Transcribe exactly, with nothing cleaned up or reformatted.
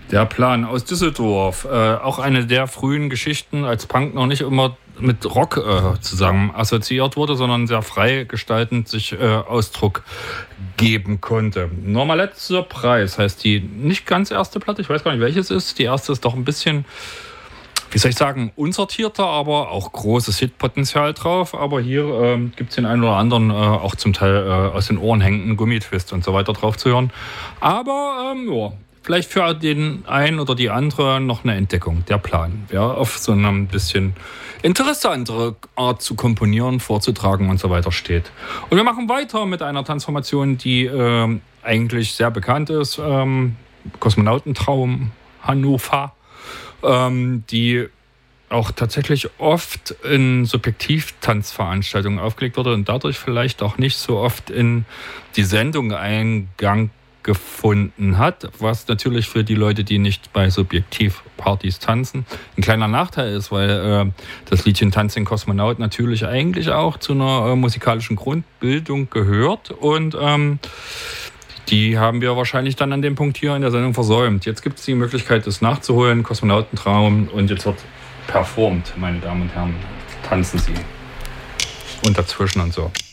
Der Plan aus Düsseldorf. Äh, auch eine der frühen Geschichten, als Punk noch nicht immer mit Rock äh, zusammen assoziiert wurde, sondern sehr frei gestaltend sich äh, Ausdruck geben konnte. Normalette Surprise heißt die nicht ganz erste Platte. Ich weiß gar nicht, welches ist. Die erste ist doch ein bisschen, wie soll ich sagen, unsortierter, aber auch großes Hitpotenzial drauf. Aber hier ähm, gibt es den einen oder anderen äh, auch zum Teil äh, aus den Ohren hängenden Gummitwist und so weiter drauf zu hören. Aber ähm, ja, vielleicht für den einen oder die andere noch eine Entdeckung, der Plan. Ja, auf so einer ein bisschen interessantere Art zu komponieren, vorzutragen und so weiter steht. Und wir machen weiter mit einer Transformation, die äh, eigentlich sehr bekannt ist. Ähm, Kosmonautentraum Hannover. Ähm, die auch tatsächlich oft in Subjektiv-Tanzveranstaltungen aufgelegt wurde und dadurch vielleicht auch nicht so oft in die Sendung Eingang gefunden hat, was natürlich für die Leute, die nicht bei Subjektiv-Partys tanzen, ein kleiner Nachteil ist, weil äh, das Liedchen Tanz den Kosmonaut natürlich eigentlich auch zu einer äh, musikalischen Grundbildung gehört und ähm, die haben wir wahrscheinlich dann an dem Punkt hier in der Sendung versäumt. Jetzt gibt es die Möglichkeit, das nachzuholen, Kosmonautentraum, und jetzt wird performt, meine Damen und Herren. Tanzen Sie. Und dazwischen und so.